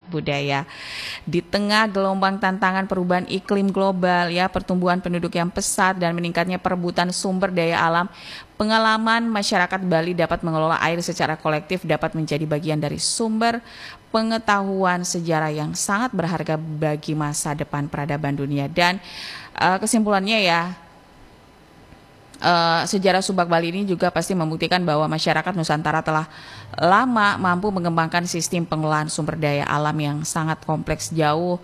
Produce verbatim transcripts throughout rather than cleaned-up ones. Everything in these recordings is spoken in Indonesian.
budaya. Di tengah gelombang tantangan perubahan iklim global ya, pertumbuhan penduduk yang pesat dan meningkatnya perebutan sumber daya alam, pengalaman masyarakat Bali dapat mengelola air secara kolektif dapat menjadi bagian dari sumber pengetahuan sejarah yang sangat berharga bagi masa depan peradaban dunia. Dan uh, kesimpulannya ya, Uh, sejarah Subak Bali ini juga pasti membuktikan bahwa masyarakat Nusantara telah lama mampu mengembangkan sistem pengelolaan sumber daya alam yang sangat kompleks jauh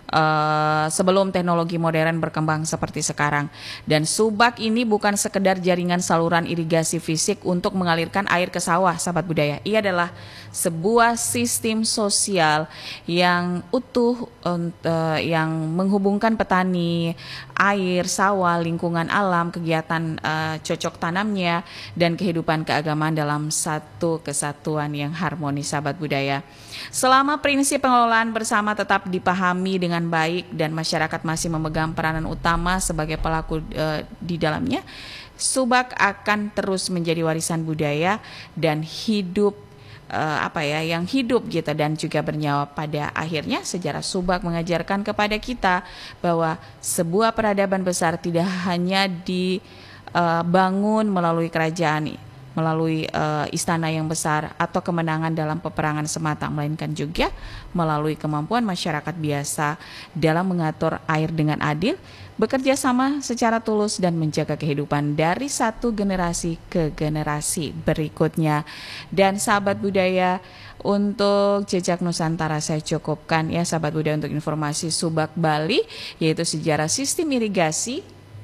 uh, sebelum teknologi modern berkembang seperti sekarang. Dan Subak ini bukan sekedar jaringan saluran irigasi fisik untuk mengalirkan air ke sawah, sahabat budaya. Ia adalah sebuah sistem sosial yang utuh uh, yang menghubungkan petani, air, sawah, lingkungan alam, kegiatan uh, cocok tanamnya, dan kehidupan keagamaan dalam satu kesatuan yang harmonis, sahabat budaya. Selama prinsip pengelolaan bersama tetap dipahami dengan baik dan masyarakat masih memegang peranan utama sebagai pelaku uh, di dalamnya, Subak akan terus menjadi warisan budaya dan hidup Uh, apa ya yang hidup gitu dan juga bernyawa. Pada akhirnya sejarah Subak mengajarkan kepada kita bahwa sebuah peradaban besar tidak hanya dibangun uh, melalui kerajaan, melalui uh, istana yang besar atau kemenangan dalam peperangan semata, melainkan juga melalui kemampuan masyarakat biasa dalam mengatur air dengan adil, bekerja sama secara tulus dan menjaga kehidupan dari satu generasi ke generasi berikutnya. Dan sahabat budaya, untuk jejak Nusantara saya cukupkan ya sahabat budaya untuk informasi Subak Bali, yaitu sejarah sistem irigasi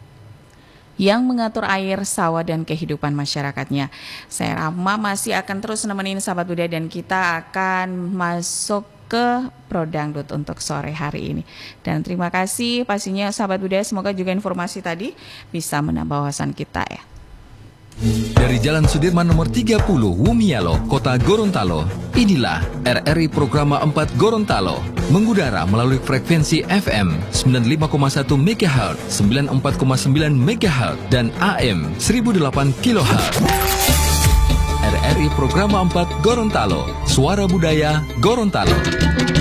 yang mengatur air, sawah, dan kehidupan masyarakatnya. Saya Rama masih akan terus nemenin sahabat budaya dan kita akan masuk ke Prodangdut untuk sore hari ini. Dan terima kasih pastinya sahabat budaya, semoga juga informasi tadi bisa menambah wawasan kita ya. Dari Jalan Sudirman nomor tiga puluh, Wumialo, Kota Gorontalo, inilah R R I Programa empat Gorontalo, mengudara melalui frekuensi F M sembilan puluh lima koma satu megahertz, sembilan puluh empat koma sembilan megahertz, dan A M seribu delapan kilohertz. R R I Programa empat Gorontalo, Suara Budaya Gorontalo.